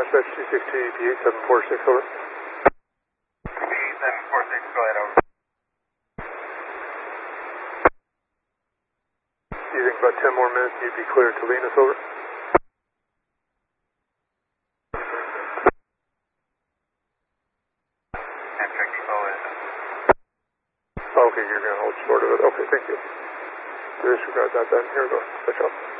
dispatch 262 EPA 746, over. EPA 746, go ahead, over. You think about 10 more minutes and you'd be clear to Linus, over? Amtrak Depot is. Okay, you're going to hold short of it. Okay, thank you. Disregard that then. Here we go. Switch up.